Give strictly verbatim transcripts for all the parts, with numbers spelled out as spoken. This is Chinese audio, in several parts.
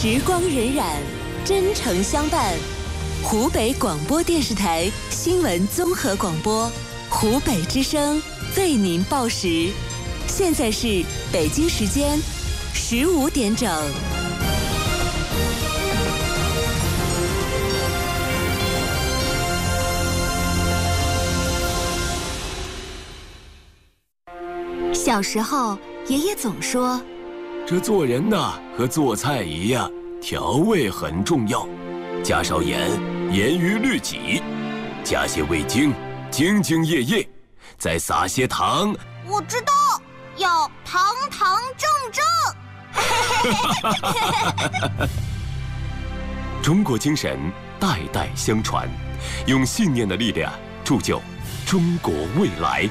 时光荏苒，真诚相伴。湖北广播电视台新闻综合广播，湖北之声为您报时。现在是北京时间十五点整。小时候，爷爷总说， 这做人呐，和做菜一样，调味很重要，加少盐，严于律己；加些味精，兢兢业业；再撒些糖。 我知道，要堂堂正正。 中国精神代代相传，用信念的力量铸就中国未来。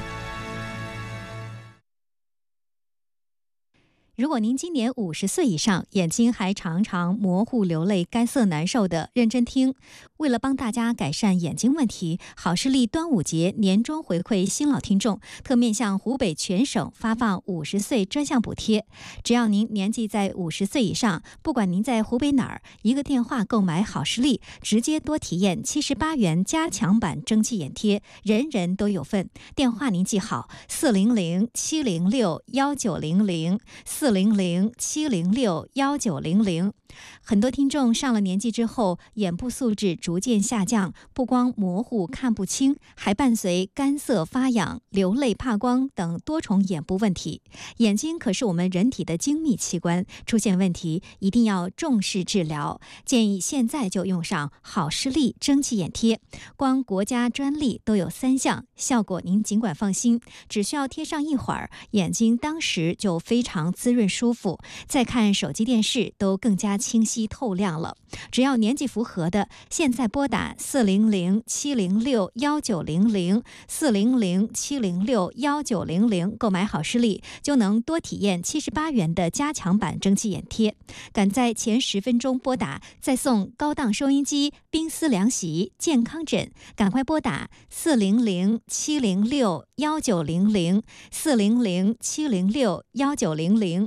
如果您今年五十岁以上，眼睛还常常模糊、流泪、干涩难受的，认真听。为了帮大家改善眼睛问题，好视力端午节年终回馈新老听众，特面向湖北全省发放五十岁专项补贴。只要您年纪在五十岁以上，不管您在湖北哪儿，一个电话购买好视力，直接多体验七十八元加强版蒸汽眼贴，人人都有份。电话您记好：四零零七零六幺九零零。四零零七零六幺九零零。很多听众上了年纪之后，眼部素质逐渐下降，不光模糊看不清，还伴随干涩发痒、流泪怕光等多重眼部问题。眼睛可是我们人体的精密器官，出现问题一定要重视治疗。建议现在就用上好视力蒸汽眼贴，光国家专利都有三项，效果您尽管放心，只需要贴上一会儿，眼睛当时就非常滋润舒服，再看手机电视都更加清晰透亮了。只要年纪符合的，现在拨打四零零七零六幺九零零 四零零七零六幺九零零购买好视力，就能多体验七十八元的加强版蒸汽眼贴。赶在前十分钟拨打，再送高档收音机、冰丝凉席、健康枕。赶快拨打四零零七零六幺九零零 四零零七零六幺九零零。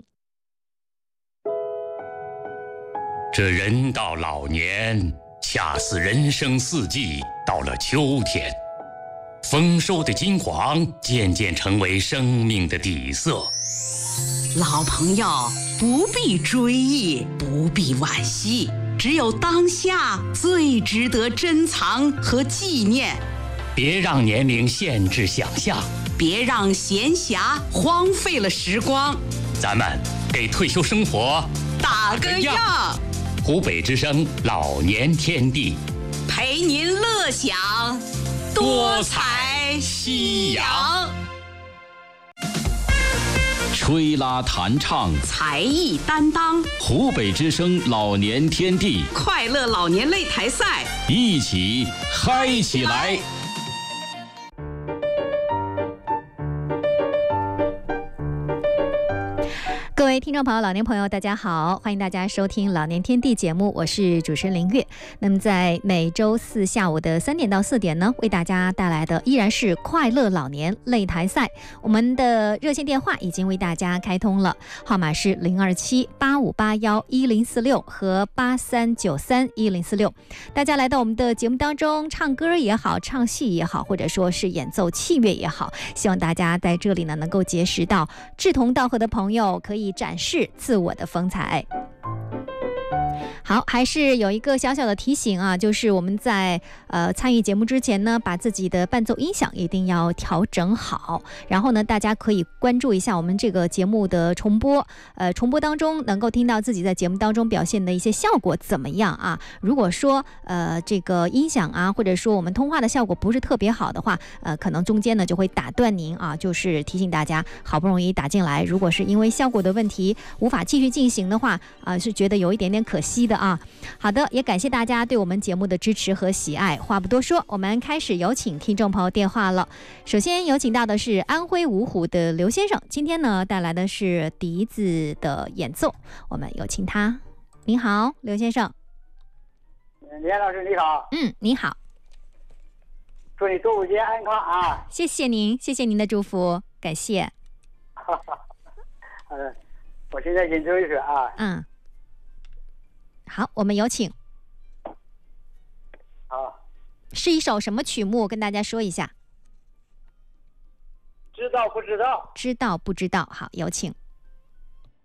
这人到老年，恰似人生四季到了秋天，丰收的金黄渐渐成为生命的底色。 老朋友不必追忆，不必惋惜，只有当下最值得珍藏和纪念。 别让年龄限制想象， 别让闲暇荒废了时光。 咱们给退休生活打个样。 湖北之声老年天地， 陪您乐享多彩夕阳。 吹拉弹唱， 才艺担当， 湖北之声老年天地快乐老年擂台赛， 一起嗨起来！ 各位听众朋友、老年朋友，大家好，欢迎大家收听老年天地节目，我是主持人林月。那么在每周四下午的三点到四点呢，为大家带来的依然是快乐老年擂台赛。我们的热线电话已经为大家开通了，号码是零二七八五八幺一零四六和八三九三一零四六。大家来到我们的节目当中，唱歌也好，唱戏也好，或者说是演奏器乐也好，希望大家在这里呢能够结识到志同道合的朋友，可以展示自我的风采。好，还是有一个小小的提醒啊，就是我们在呃参与节目之前呢，把自己的伴奏音响一定要调整好。然后呢，大家可以关注一下我们这个节目的重播，呃，重播当中能够听到自己在节目当中表现的一些效果怎么样啊？如果说呃这个音响啊，或者说我们通话的效果不是特别好的话，呃，可能中间呢就会打断您啊，就是提醒大家，好不容易打进来，如果是因为效果的问题无法继续进行的话，啊、呃，是觉得有一点点可惜的。啊，好的，也感谢大家对我们节目的支持和喜爱。话不多说，我们开始有请听众朋友电话了。首先有请到的是安徽芜湖的刘先生，今天呢带来的是笛子的演奏，我们有请他。您好，刘先生。 连老师你好。 嗯，你好。 祝你端午节安康啊！ 谢谢您，谢谢您的祝福，感谢。 呃，我现在演奏一首啊。 嗯。 好，我们有请。 好， 是一首什么曲目？跟大家说一下。 知道不知道？ 知道不知道？好，有请。